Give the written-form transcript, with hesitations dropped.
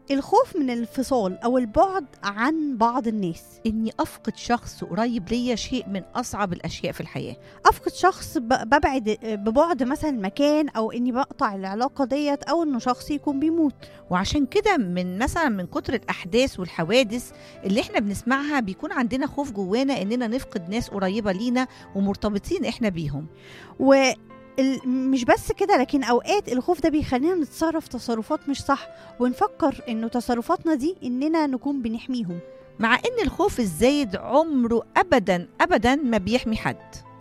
الخوف من الانفصال أو البعد عن بعض الناس. إني أفقد شخص قريب ليا شيء من أصعب الأشياء في الحياة. أفقد شخص ببعد ببعد مثلا مكان، أو إني بقطع العلاقة ديت، أو إنه شخص يكون بيموت. وعشان كده من كتر الأحداث والحوادث اللي احنا بنسمعها بيكون عندنا خوف جوانا إننا نفقد ناس قريبة لينا ومرتبطين احنا بيهم. مش بس كده، لكن أوقات الخوف ده بيخلينا نتصرف تصرفات مش صح، ونفكر إنه تصرفاتنا دي إننا نكون بنحميهم. مع إن الخوف الزايد عمره أبدا أبدا ما بيحمي حد.